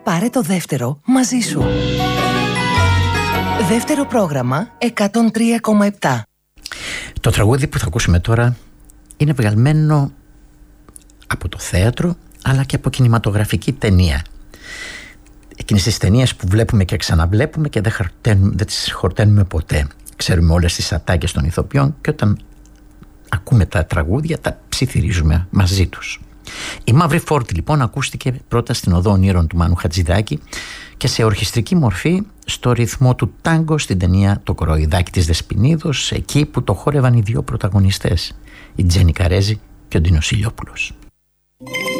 Πάρε το δεύτερο μαζί σου. Δεύτερο πρόγραμμα 103,7. Το τραγούδι που θα ακούσουμε τώρα είναι βγαλμένο από το θέατρο αλλά και από κινηματογραφική ταινία. Εκείνες τις ταινίες που βλέπουμε και ξαναβλέπουμε και δεν τις χορταίνουμε ποτέ. Ξέρουμε όλες τις ατάκες των ηθοποιών και όταν ακούμε τα τραγούδια τα ψιθυρίζουμε μαζί τους. Η Μαύρη Φόρτη λοιπόν ακούστηκε πρώτα στην Οδό Ονείρων του Μάνου Χατζηδάκη και σε ορχιστρική μορφή στο ρυθμό του τάγκο στην ταινία «Το Κοροϊδάκι της Δεσποινίδος», εκεί που το χόρευαν οι δύο πρωταγωνιστές, η Τζέννη Καρέζη και ο Ντίνος Ηλιόπουλος.